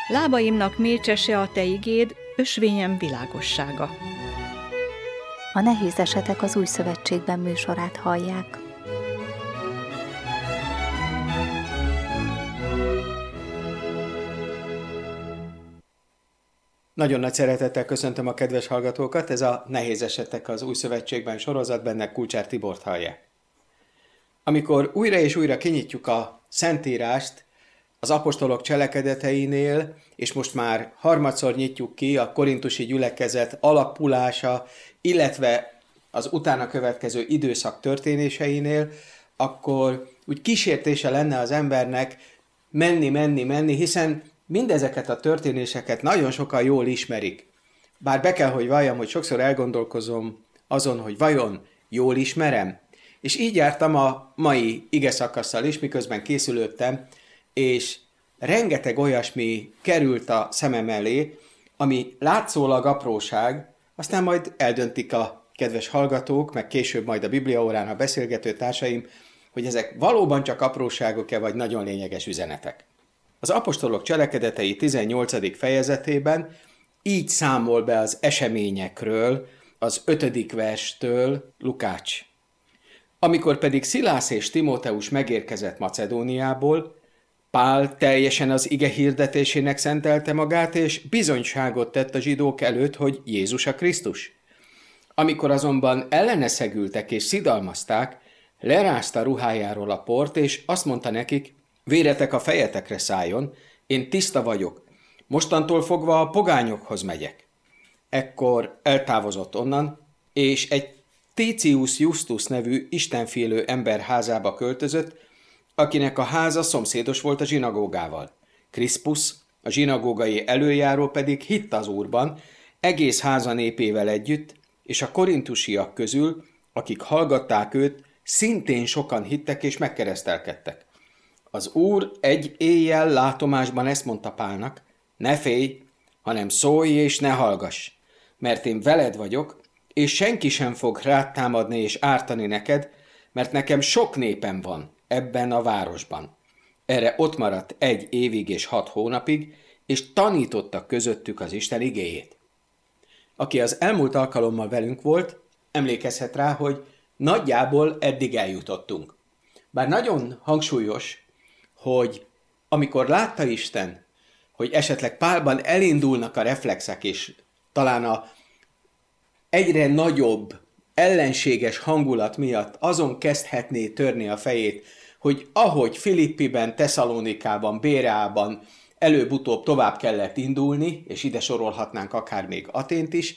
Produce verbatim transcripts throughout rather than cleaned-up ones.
Lábaimnak mécsese a te igéd, ösvényem világossága. A Nehéz esetek az Új Szövetségben műsorát hallják. Nagyon nagy szeretettel köszöntöm a kedves hallgatókat, ez a Nehéz esetek az Új Szövetségben sorozat, benne Kulcsár Tibort hallják. Amikor újra és újra kinyitjuk a Szentírást az apostolok cselekedeteinél, és most már harmadszor nyitjuk ki a korintusi gyülekezet alakulása, illetve az utána következő időszak történéseinél, akkor úgy kísértése lenne az embernek menni, menni, menni, hiszen mindezeket a történéseket nagyon sokan jól ismerik. Bár be kell, hogy valljam, hogy sokszor elgondolkozom azon, hogy vajon jól ismerem. És így jártam a mai igeszakasszal is, miközben készülődtem, és rengeteg olyasmi került a szemem elé, ami látszólag apróság, aztán majd eldöntik a kedves hallgatók, meg később majd a bibliaórán a beszélgető társaim, hogy ezek valóban csak apróságok-e, vagy nagyon lényeges üzenetek. Az apostolok cselekedetei tizennyolcadik fejezetében így számol be az eseményekről, az ötödik verstől Lukács. Amikor pedig Szilász és Timóteus megérkezett Macedóniából, Pál teljesen az ige hirdetésének szentelte magát, és bizonyságot tett a zsidók előtt, hogy Jézus a Krisztus. Amikor azonban ellene szegültek és szidalmazták, lerázta ruhájáról a port, és azt mondta nekik, véretek a fejetekre szálljon, én tiszta vagyok, mostantól fogva a pogányokhoz megyek. Ekkor eltávozott onnan, és egy Titius Justus nevű istenfélő ember házába költözött, akinek a háza szomszédos volt a zsinagógával. Kriszpusz, a zsinagógai előjáró pedig hitt az Úrban, egész háza népével együtt, és a korintusiak közül, akik hallgatták őt, szintén sokan hittek és megkeresztelkedtek. Az Úr egy éjjel látomásban ezt mondta Pálnak, ne félj, hanem szólj és ne hallgass, mert én veled vagyok, és senki sem fog rád támadni és ártani neked, mert nekem sok népem van ebben a városban. Erre ott maradt egy évig és hat hónapig, és tanította közöttük az Isten igéjét. Aki az elmúlt alkalommal velünk volt, emlékezhet rá, hogy nagyjából eddig eljutottunk. Bár nagyon hangsúlyos, hogy amikor látta Isten, hogy esetleg Pálban elindulnak a reflexek, és talán a egyre nagyobb ellenséges hangulat miatt azon kezdhetné törni a fejét, hogy ahogy Filippiben, Tesszalonikában, Béreában előbb-utóbb tovább kellett indulni, és ide sorolhatnánk akár még Atént is,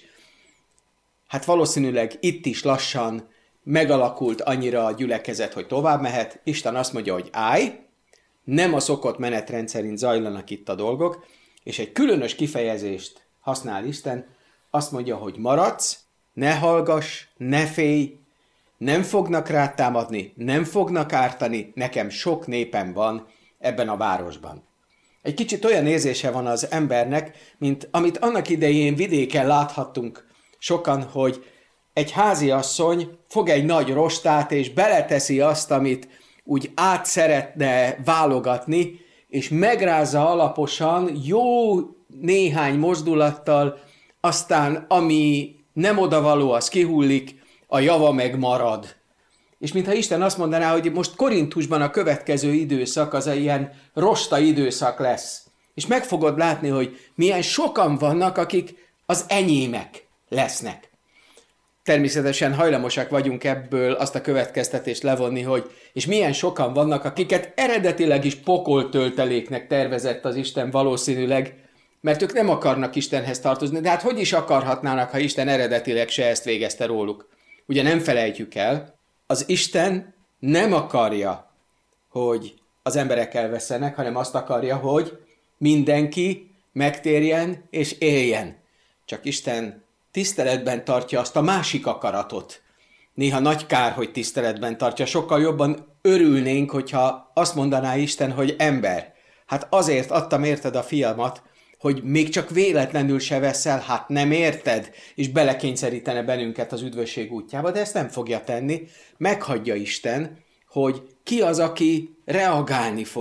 hát valószínűleg itt is lassan megalakult annyira a gyülekezet, hogy tovább mehet. Isten azt mondja, hogy állj, nem a szokott menetrend szerint zajlanak itt a dolgok, és egy különös kifejezést használ Isten, azt mondja, hogy maradsz, ne hallgass, ne félj, nem fognak rád támadni, nem fognak ártani, nekem sok népem van ebben a városban. Egy kicsit olyan érzése van az embernek, mint amit annak idején vidéken láthattunk sokan, hogy egy háziasszony fog egy nagy rostát, és beleteszi azt, amit úgy át szeretne válogatni, és megrázza alaposan, jó néhány mozdulattal, aztán ami nem odavaló, az kihullik, a java meg marad. És mintha Isten azt mondaná, hogy most Korintusban a következő időszak az ilyen rosta időszak lesz. És meg fogod látni, hogy milyen sokan vannak, akik az enyémek lesznek. Természetesen hajlamosak vagyunk ebből azt a következtetést levonni, hogy és milyen sokan vannak, akiket eredetileg is pokoltölteléknek tervezett az Isten valószínűleg, mert ők nem akarnak Istenhez tartozni, de hát hogy is akarhatnának, ha Isten eredetileg se ezt végezte róluk? Ugye nem felejtjük el, az Isten nem akarja, hogy az emberek elvesszenek, hanem azt akarja, hogy mindenki megtérjen és éljen. Csak Isten tiszteletben tartja azt a másik akaratot. Néha nagy kár, hogy tiszteletben tartja. Sokkal jobban örülnénk, hogyha azt mondaná Isten, hogy ember, hát azért adtam érted a fiamat, hogy még csak véletlenül se veszel, hát nem érted, és belekényszerítene bennünket az üdvösség útjába, de ezt nem fogja tenni. Meghagyja Isten, hogy ki az, aki reagálni fog,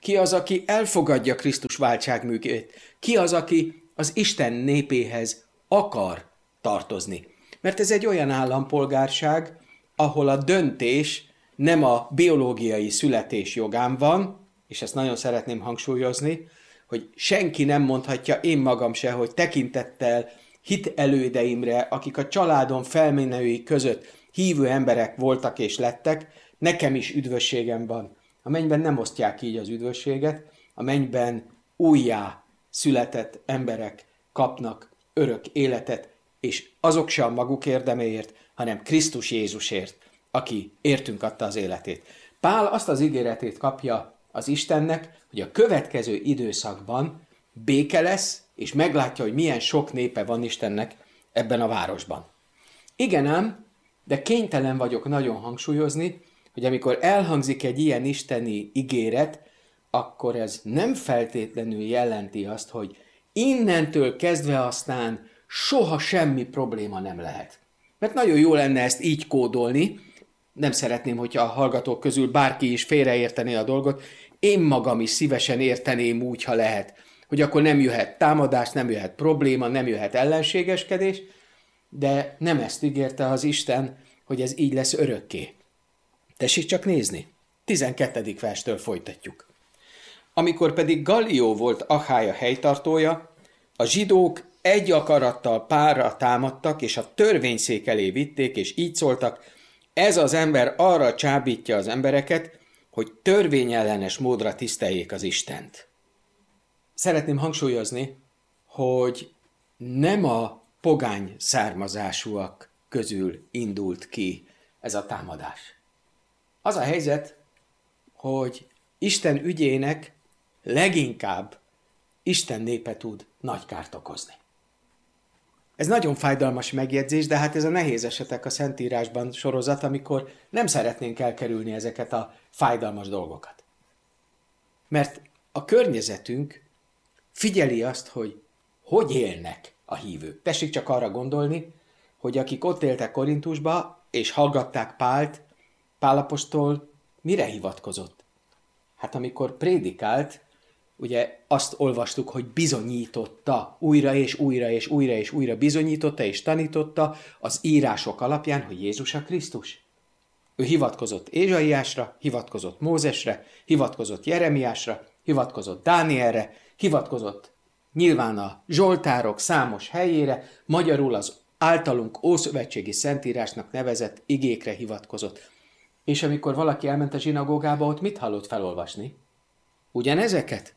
Ki az, aki elfogadja Krisztus váltságművét? Ki az, aki az Isten népéhez akar tartozni? Mert ez egy olyan állampolgárság, ahol a döntés nem a biológiai születés jogán van, és ezt nagyon szeretném hangsúlyozni, hogy senki nem mondhatja, én magam se, hogy tekintettel hit elődeimre, akik a családon felmenői között hívő emberek voltak és lettek, nekem is üdvösségem van. A mennyben nem osztják így az üdvösséget, a mennyben újjá született emberek kapnak örök életet, és azok sem maguk érdeméért, hanem Krisztus Jézusért, aki értünk adta az életét. Pál azt az ígéretét kapja az Istennek, hogy a következő időszakban béke lesz, és meglátja, hogy milyen sok népe van Istennek ebben a városban. Igen ám, de kénytelen vagyok nagyon hangsúlyozni, hogy amikor elhangzik egy ilyen isteni ígéret, akkor ez nem feltétlenül jelenti azt, hogy innentől kezdve aztán soha semmi probléma nem lehet. Mert nagyon jó lenne ezt így kódolni, nem szeretném, hogyha a hallgatók közül bárki is félreértené a dolgot, én magam is szívesen érteném úgy, ha lehet, hogy akkor nem jöhet támadás, nem jöhet probléma, nem jöhet ellenségeskedés, de nem ezt ígérte az Isten, hogy ez így lesz örökké. Tessék csak nézni, tizenkettedik verstől folytatjuk. Amikor pedig Gallió volt Achája helytartója, a zsidók egy akarattal Pálra támadtak, és a törvényszék elé vitték, és így szóltak, ez az ember arra csábítja az embereket, hogy törvényellenes módra tiszteljék az Istent. Szeretném hangsúlyozni, hogy nem a pogány származásúak közül indult ki ez a támadás. Az a helyzet, hogy Isten ügyének leginkább Isten népe tud nagy kárt okozni. Ez nagyon fájdalmas megjegyzés, de hát ez a nehéz esetek a Szentírásban sorozat, amikor nem szeretnénk elkerülni ezeket a fájdalmas dolgokat. Mert a környezetünk figyeli azt, hogy hogy élnek a hívők. Tessék csak arra gondolni, hogy akik ott éltek Korintusba, és hallgatták Pált, Pál apostol mire hivatkozott? Hát amikor prédikált, ugye azt olvastuk, hogy bizonyította, újra és újra és újra és újra bizonyította és tanította az írások alapján, hogy Jézus a Krisztus. Ő hivatkozott Ézsaiásra, hivatkozott Mózesre, hivatkozott Jeremiásra, hivatkozott Dánielre, hivatkozott nyilván a Zsoltárok számos helyére, magyarul az általunk ószövetségi szentírásnak nevezett igékre hivatkozott. És amikor valaki elment a zsinagógába, ott mit hallott felolvasni? Ugyanezeket?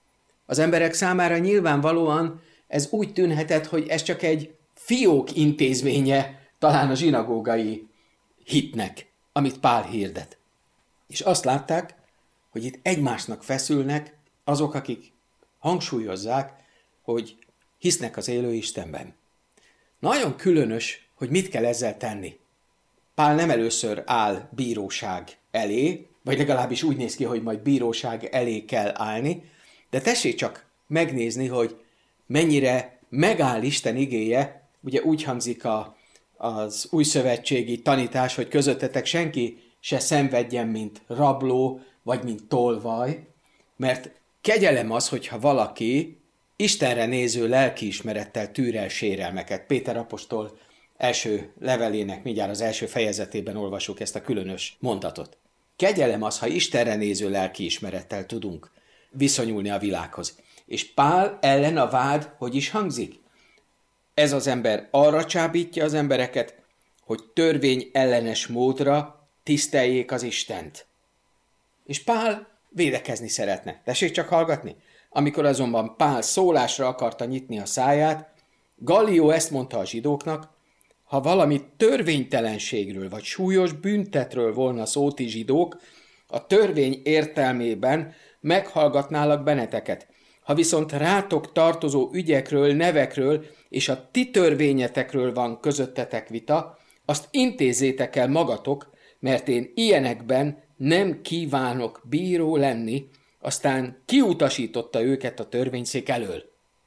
Az emberek számára nyilvánvalóan ez úgy tűnhetett, hogy ez csak egy fiók intézménye talán a zsinagógai hitnek, amit Pál hirdet. És azt látták, hogy itt egymásnak feszülnek azok, akik hangsúlyozzák, hogy hisznek az élő Istenben. Nagyon különös, hogy mit kell ezzel tenni. Pál nem először áll bíróság elé, vagy legalábbis úgy néz ki, hogy majd bíróság elé kell állni, de tessék csak megnézni, hogy mennyire megáll Isten igéje, ugye úgy hangzik a, az újszövetségi tanítás, hogy közöttetek senki se szenvedjen, mint rabló, vagy mint tolvaj, mert kegyelem az, hogyha valaki Istenre néző lelkiismerettel tűr el sérelmeket. Péter apostol első levelének mindjárt az első fejezetében olvasjuk ezt a különös mondatot. Kegyelem az, ha Istenre néző lelkiismerettel tudunk viszonyulni a világhoz. És Pál ellen a vád hogy is hangzik? Ez az ember arra csábítja az embereket, hogy törvény ellenes módra tiszteljék az Istent. És Pál védekezni szeretne. Tessék csak hallgatni. Amikor azonban Pál szólásra akarta nyitni a száját, Gallió ezt mondta a zsidóknak, ha valami törvénytelenségről vagy súlyos büntetről volna szó, ti zsidók, a törvény értelmében meghallgatnálak benneteket. Ha viszont rátok tartozó ügyekről, nevekről és a ti törvényetekről van közöttetek vita, azt intézzétek el magatok, mert én ilyenekben nem kívánok bíró lenni, aztán kiutasította őket a törvényszék elől.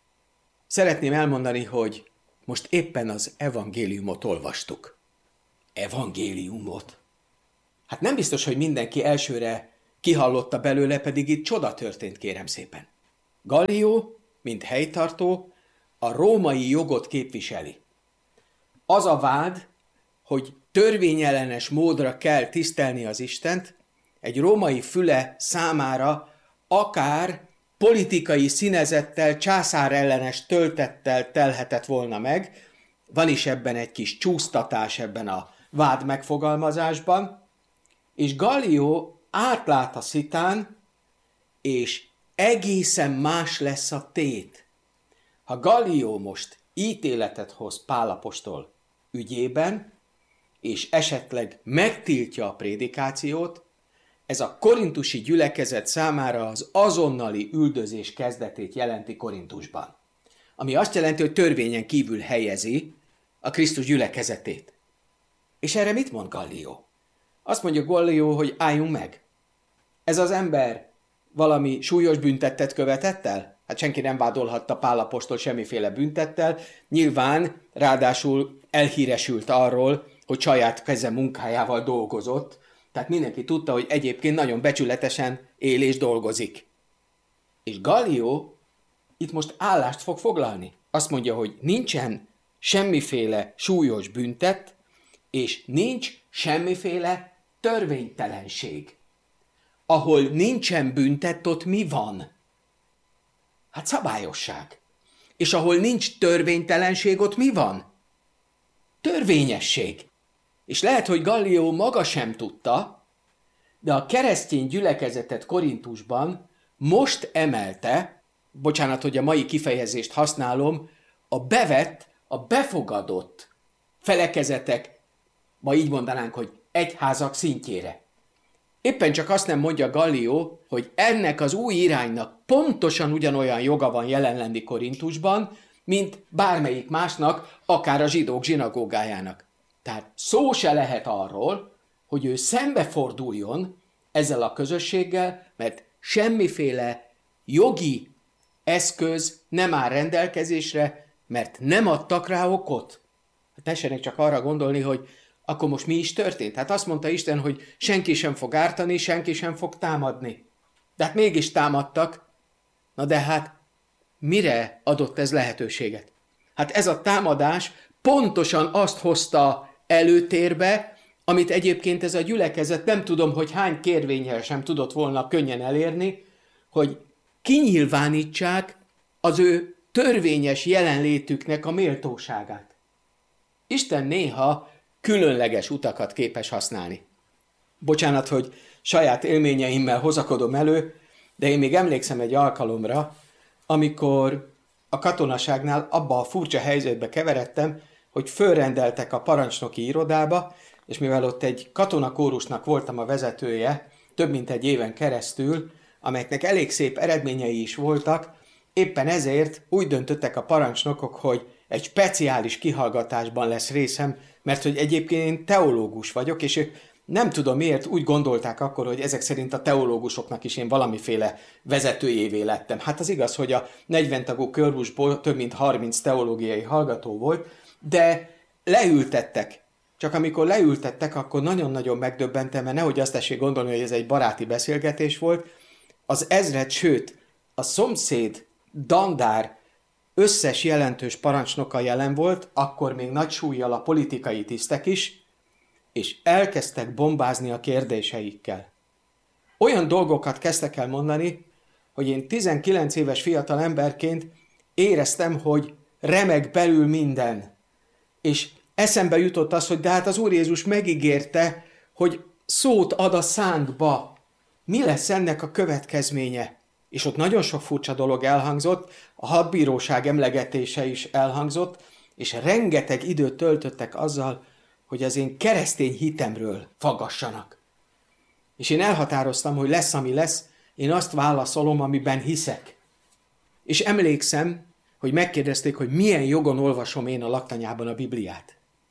Szeretném elmondani, hogy most éppen az evangéliumot olvastuk. Evangéliumot? Hát nem biztos, hogy mindenki elsőre kihallotta belőle, pedig itt csoda történt, kérem szépen. Gallió, mint helytartó, a római jogot képviseli. Az a vád, hogy törvényellenes módra kell tisztelni az Istent, egy római füle számára akár politikai színezettel, császárellenes töltettel telhetett volna meg. Van is ebben egy kis csúsztatás ebben a vád megfogalmazásban, és Gallió átlát a szitán, és egészen más lesz a tét. Ha Gallió most ítéletet hoz Pál apostol ügyében, és esetleg megtiltja a prédikációt, ez a korintusi gyülekezet számára az azonnali üldözés kezdetét jelenti Korintusban. Ami azt jelenti, hogy törvényen kívül helyezi a Krisztus gyülekezetét. És erre mit mond Gallió? Azt mondja Gallió, hogy álljunk meg. Ez az ember valami súlyos büntettet követett el? Hát senki nem vádolhatta Pál apostol semmiféle büntettel. Nyilván ráadásul elhíresült arról, hogy saját keze munkájával dolgozott, tehát mindenki tudta, hogy egyébként nagyon becsületesen él és dolgozik. És Gallió itt most állást fog foglalni. Azt mondja, hogy nincsen semmiféle súlyos büntet, és nincs semmiféle törvénytelenség. Ahol nincsen büntet, ott mi van? Hát szabályosság. És ahol nincs törvénytelenség, ott mi van? Törvényesség. És lehet, hogy Gallió maga sem tudta, de a keresztény gyülekezetet Korintusban most emelte, bocsánat, hogy a mai kifejezést használom, a bevett, a befogadott felekezetek, ma így mondanánk, hogy egyházak szintjére. Éppen csak azt nem mondja Gallió, hogy ennek az új iránynak pontosan ugyanolyan joga van jelen lenni Korintusban, mint bármelyik másnak, akár a zsidók zsinagógájának. Tehát szó se lehet arról, hogy ő szembeforduljon ezzel a közösséggel, mert semmiféle jogi eszköz nem áll rendelkezésre, mert nem adtak rá okot. Tessenek csak arra gondolni, hogy akkor most mi is történt? Hát azt mondta Isten, hogy senki sem fog ártani, senki sem fog támadni. De hát mégis támadtak. Na de hát mire adott ez lehetőséget? Hát ez a támadás pontosan azt hozta előtérbe, amit egyébként ez a gyülekezet nem tudom, hogy hány kérvénnyel sem tudott volna könnyen elérni, hogy kinyilvánítsák az ő törvényes jelenlétüknek a méltóságát. Isten néha különleges utakat képes használni. Bocsánat, hogy saját élményeimmel hozakodom elő, de én még emlékszem egy alkalomra, amikor a katonaságnál abba a furcsa helyzetbe keveredtem, hogy fölrendeltek a parancsnoki irodába, és mivel ott egy katonakórusnak voltam a vezetője több mint egy éven keresztül, amelyeknek elég szép eredményei is voltak, éppen ezért úgy döntöttek a parancsnokok, hogy egy speciális kihallgatásban lesz részem, mert hogy egyébként én teológus vagyok, és ők nem tudom miért úgy gondolták akkor, hogy ezek szerint a teológusoknak is én valamiféle vezetőjévé lettem. Hát az igaz, hogy a negyven tagú kórusból több mint harminc teológiai hallgató volt, de leültettek. Csak amikor leültettek, akkor nagyon-nagyon megdöbbentem, mert nehogy azt tessék gondolni, hogy ez egy baráti beszélgetés volt. Az ezred, sőt, a szomszéd dandár összes jelentős parancsnoka jelen volt, akkor még nagy súllyal a politikai tisztek is, és elkezdtek bombázni a kérdéseikkel. Olyan dolgokat kezdtek el mondani, hogy én tizenkilenc éves fiatal emberként éreztem, hogy remeg belül minden. És eszembe jutott az, hogy de hát az Úr Jézus megígérte, hogy szót ad a szánkba. Mi lesz ennek a következménye? És ott nagyon sok furcsa dolog elhangzott, a hadbíróság emlegetése is elhangzott, és rengeteg időt töltöttek azzal, hogy az én keresztény hitemről fagassanak. És én elhatároztam, hogy lesz, ami lesz, én azt válaszolom, amiben hiszek. És emlékszem, hogy megkérdezték, hogy milyen jogon olvasom én a laktanyában a Bibliát.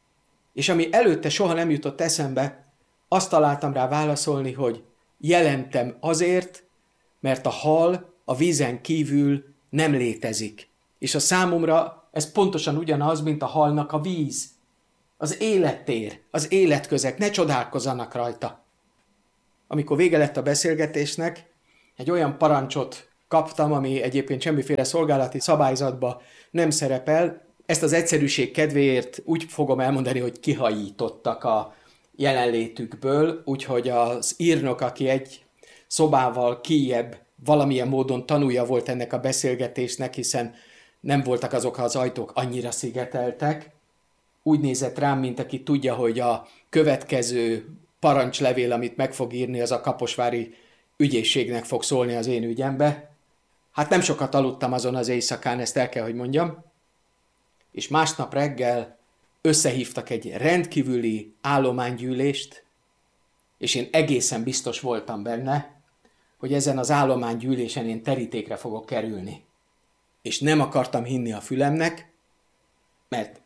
És ami előtte soha nem jutott eszembe, azt találtam rá válaszolni, hogy jelentem azért, mert a hal a vízen kívül nem létezik. És a számomra ez pontosan ugyanaz, mint a halnak a víz. Az élettér, az életközeg, ne csodálkozzanak rajta. amikor vége lett a beszélgetésnek, egy olyan parancsot kaptam, ami egyébként semmiféle szolgálati szabályzatba nem szerepel. Ezt az egyszerűség kedvéért úgy fogom elmondani, hogy kihajítottak a jelenlétükből, úgyhogy az írnok, aki egy szobával kijjebb valamilyen módon tanulja volt ennek a beszélgetésnek, hiszen nem voltak azok az ajtók annyira szigeteltek, úgy nézett rám, mint aki tudja, hogy a következő parancslevél, amit meg fog írni, az a kaposvári ügyészségnek fog szólni az én ügyembe. Hát nem sokat aludtam azon az éjszakán, ezt el kell, hogy mondjam. És másnap reggel összehívtak egy rendkívüli állománygyűlést, és én egészen biztos voltam benne, hogy ezen az állománygyűlésen én terítékre fogok kerülni. És nem akartam hinni a fülemnek, mert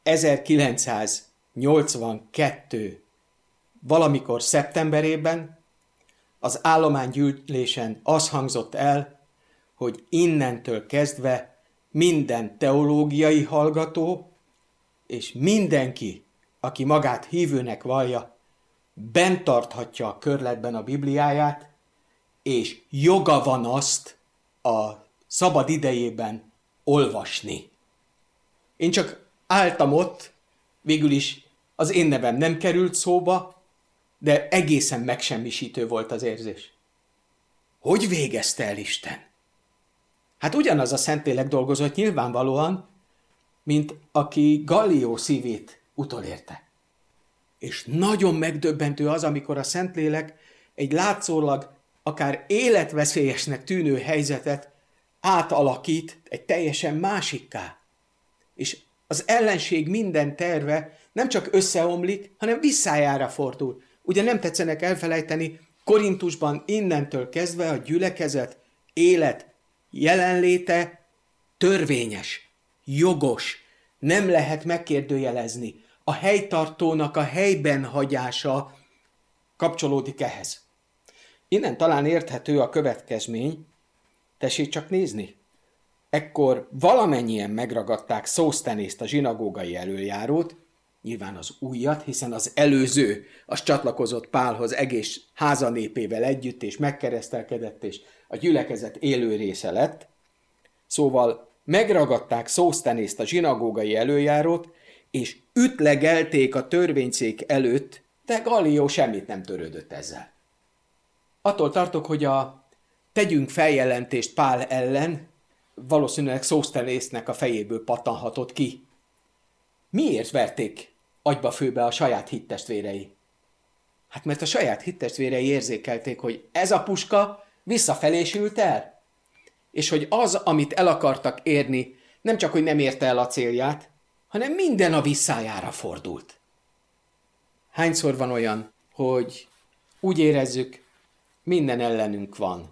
ezerkilencszáznyolcvankettő valamikor szeptemberében az állománygyűlésen az hangzott el, hogy innentől kezdve minden teológiai hallgató és mindenki, aki magát hívőnek vallja, bent tarthatja a körletben a Bibliáját, és joga van azt a szabad idejében olvasni. Én csak álltam ott, végül is az én nevem nem került szóba, de egészen megsemmisítő volt az érzés. Hogy végezte el Isten? Hát ugyanaz a Szentlélek dolgozott nyilvánvalóan, mint aki Gallió szívét utolérte. És nagyon megdöbbentő az, amikor a Szentlélek egy látszólag akár életveszélyesnek tűnő helyzetet átalakít egy teljesen másikká. És az ellenség minden terve nem csak összeomlik, hanem visszájára fordul. Ugye nem tetszenek elfelejteni, Korintusban innentől kezdve a gyülekezet élet jelenléte törvényes, jogos, nem lehet megkérdőjelezni. A helytartónak a helyben hagyása kapcsolódik ehhez. Innen talán érthető a következmény, tessék csak nézni. Ekkor valamennyien megragadták Szósztenészt, a zsinagógai elöljárót, nyilván az újat, hiszen az előző, az csatlakozott Pálhoz egész házanépével együtt, és megkeresztelkedett, és a gyülekezet élő része lett. Szóval megragadták Szósztenészt, a zsinagógai elöljárót, és ütlegelték a törvényszék előtt, de Gallió semmit nem törődött ezzel. Attól tartok, hogy a tegyünk feljelentést Pál ellen valószínűleg Szósztenésznek a fejéből pattanhatott ki. Miért verték agyba főbe a saját hittestvérei? Hát mert a saját hittestvérei érzékelték, hogy ez a puska visszafelé sült el, és hogy az, amit el akartak érni, nem csak, hogy nem érte el a célját, hanem minden a visszájára fordult. Hányszor van olyan, hogy úgy érezzük, minden ellenünk van,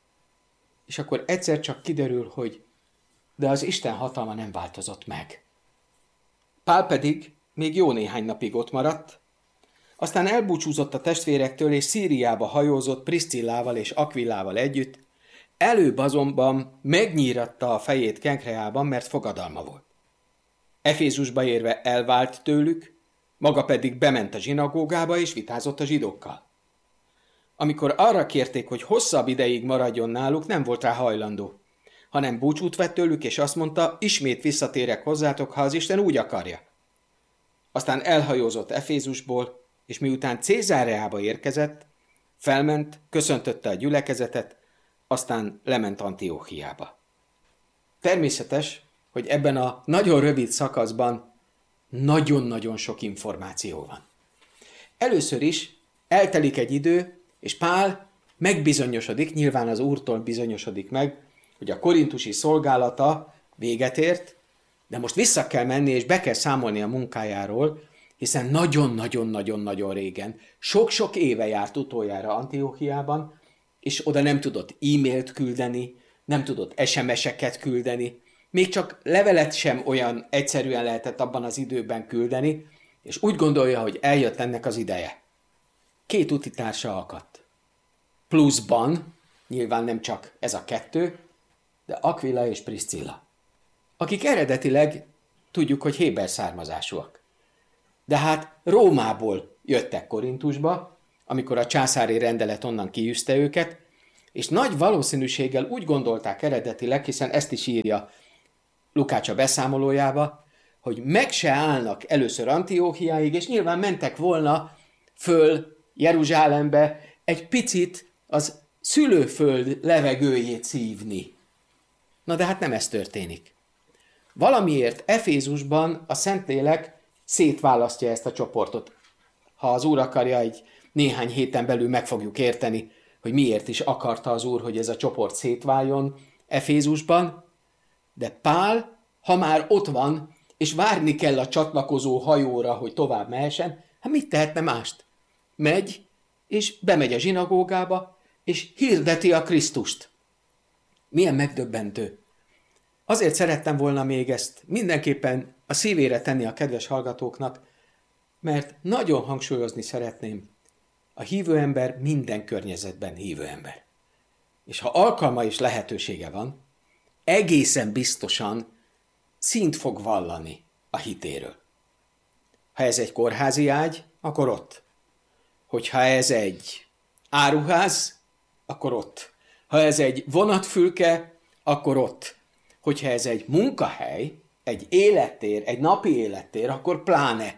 és akkor egyszer csak kiderül, hogy de az Isten hatalma nem változott meg. Pál pedig még jó néhány napig ott maradt, aztán elbúcsúzott a testvérektől, és Szíriába hajózott Priszcillával és Akvillával együtt, előbb azonban megnyíratta a fejét Kenkreában, mert fogadalma volt. Efézusba érve elvált tőlük, maga pedig bement a zsinagógába és vitázott a zsidókkal. Amikor arra kérték, hogy hosszabb ideig maradjon náluk, nem volt rá hajlandó, hanem búcsút vett tőlük, és azt mondta, ismét visszatérek hozzátok, ha az Isten úgy akarja. Aztán elhajózott Efézusból, és miután Cézáreába érkezett, felment, köszöntötte a gyülekezetet, aztán lement Antióchiába. Természetes, hogy ebben a nagyon rövid szakaszban nagyon-nagyon sok információ van. Először is eltelik egy idő, és Pál megbizonyosodik, nyilván az Úrtól bizonyosodik meg, hogy a korintusi szolgálata véget ért, de most vissza kell menni, és be kell számolni a munkájáról, hiszen nagyon-nagyon-nagyon-nagyon régen, sok-sok éve járt utoljára Antióchiában, és oda nem tudott e-mailt küldeni, nem tudott es em es-eket küldeni, még csak levelet sem olyan egyszerűen lehetett abban az időben küldeni, és úgy gondolja, hogy eljött ennek az ideje. Két utitársa akadt. Pluszban, nyilván nem csak ez a kettő, de Aquila és Priscilla, akik eredetileg tudjuk, hogy héber származásúak. De hát Rómából jöttek Korintusba, amikor a császári rendelet onnan kiűzte őket, és nagy valószínűséggel úgy gondolták eredetileg, hiszen ezt is írja Lukács a beszámolójába, hogy meg se állnak először Antióchiáig, és nyilván mentek volna föl Jeruzsálembe egy picit az szülőföld levegőjét szívni. Na de hát nem ez történik. Valamiért Efézusban a Szentlélek szétválasztja ezt a csoportot. Ha az Úr akarja, egy néhány héten belül meg fogjuk érteni, hogy miért is akarta az Úr, hogy ez a csoport szétváljon Efézusban, de Pál, ha már ott van, és várni kell a csatlakozó hajóra, hogy tovább mehessen, hát mit tehetne mást? Megy, és bemegy a zsinagógába, és hirdeti a Krisztust. Milyen megdöbbentő. Azért szerettem volna még ezt mindenképpen a szívére tenni a kedves hallgatóknak, mert nagyon hangsúlyozni szeretném, a hívő ember minden környezetben hívő ember. És ha alkalma és lehetősége van, egészen biztosan színt fog vallani a hitéről. Ha ez egy kórházi ágy, akkor ott. Hogyha ez egy áruház, akkor ott. Ha ez egy vonatfülke, akkor ott. Hogyha ez egy munkahely, egy élettér, egy napi élettér, akkor pláne.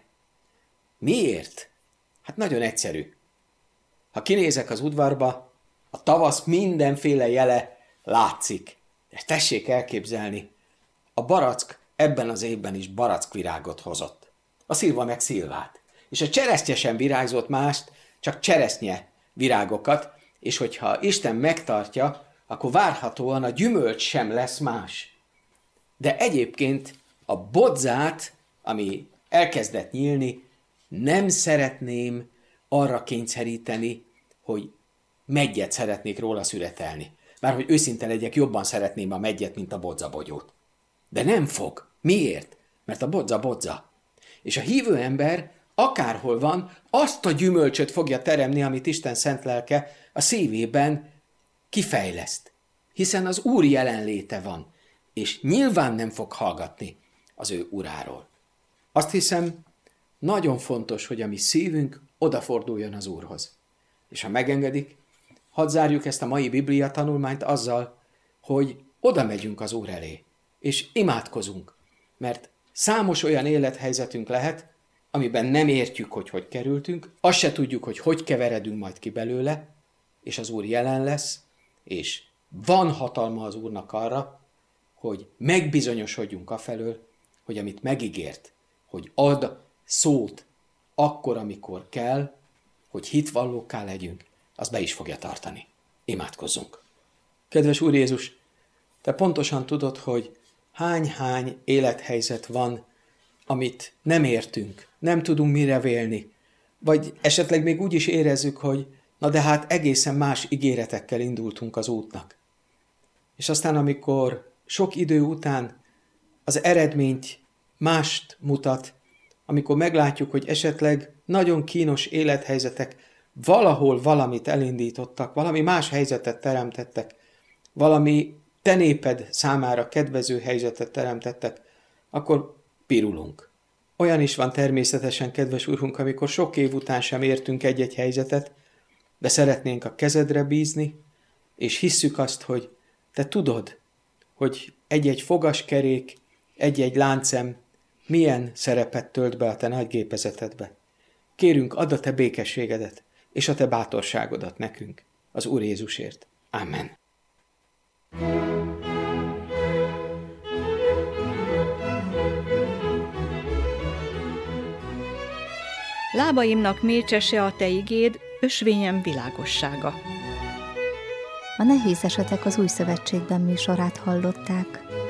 Miért? Hát nagyon egyszerű. Ha kinézek az udvarba, a tavasz mindenféle jele látszik. És tessék elképzelni, a barack ebben az évben is barackvirágot hozott. A szilva meg szilvát. És a cseresznye sem virágzott mást, csak cseresznye virágokat, és hogyha Isten megtartja, akkor várhatóan a gyümölcs sem lesz más. De egyébként a bodzát, ami elkezdett nyílni, nem szeretném arra kényszeríteni, hogy meggyet szeretnék róla szüretelni. Bárhogy őszinte legyek, jobban szeretném a meggyet, mint a bodzabogyót. De nem fog. Miért? Mert a bodza bodza. És a hívő ember akárhol van, azt a gyümölcsöt fogja teremni, amit Isten szent lelke a szívében kifejleszt. Hiszen az Úr jelenléte van, és nyilván nem fog hallgatni az ő uráról. Azt hiszem, nagyon fontos, hogy a mi szívünk odaforduljon az Úrhoz. És ha megengedik, hadd zárjuk ezt a mai Biblia tanulmányt azzal, hogy oda megyünk az Úr elé, és imádkozunk, mert számos olyan élethelyzetünk lehet, amiben nem értjük, hogy hogy kerültünk, azt se tudjuk, hogy hogy keveredünk majd ki belőle, és az Úr jelen lesz, és van hatalma az Úrnak arra, hogy megbizonyosodjunk afelől, hogy amit megígért, hogy ad szót akkor, amikor kell, hogy hitvallókká legyünk, az be is fogja tartani. Imádkozzunk. Kedves Úr Jézus, Te pontosan tudod, hogy hány-hány élethelyzet van, amit nem értünk, nem tudunk mire vélni, vagy esetleg még úgy is érezzük, hogy na de hát egészen más ígéretekkel indultunk az útnak. És aztán, amikor sok idő után az eredményt mást mutat, amikor meglátjuk, hogy esetleg nagyon kínos élethelyzetek valahol valamit elindítottak, valami más helyzetet teremtettek, valami te néped számára kedvező helyzetet teremtettek, akkor pirulunk. Olyan is van természetesen, kedves Urunk, amikor sok év után sem értünk egy-egy helyzetet, de szeretnénk a kezedre bízni, és hisszük azt, hogy te tudod, hogy egy-egy fogaskerék, egy-egy láncem milyen szerepet tölt be a te nagy gépezetedbe. Kérünk, add a te békességedet, és a te bátorságodat nekünk, az Úr Jézusért. Amen. Lábaimnak mécsese a te igéd, ösvényem világossága. A Nehéz esetek az Új Szövetségben műsorát hallották.